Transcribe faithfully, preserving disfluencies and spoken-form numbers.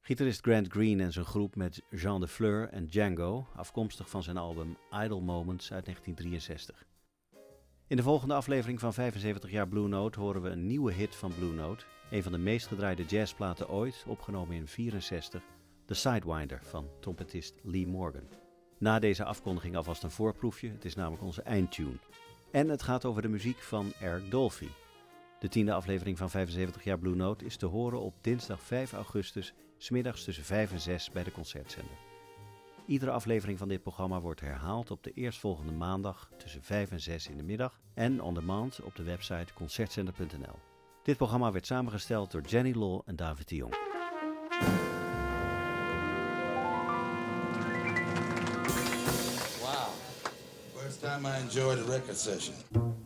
Gitarist Grant Green en zijn groep met Jean de Fleur en Django, afkomstig van zijn album Idle Moments uit negentien drieënzestig. In de volgende aflevering van vijfenzeventig jaar Blue Note horen we een nieuwe hit van Blue Note, een van de meest gedraaide jazzplaten ooit, opgenomen in negentien vierenzestig, The Sidewinder van trompetist Lee Morgan. Na deze afkondiging alvast een voorproefje, het is namelijk onze eindtune. En het gaat over de muziek van Eric Dolphy. De tiende aflevering van vijfenzeventig jaar Blue Note is te horen op dinsdag vijf augustus, 's middags tussen vijf en zes bij de Concertzender. Iedere aflevering van dit programma wordt herhaald op de eerstvolgende maandag tussen vijf en zes in de middag en on demand op de website concertzender punt n l. Dit programma werd samengesteld door Jenny Law en David de Jong. Wow. First time I enjoyed a record session.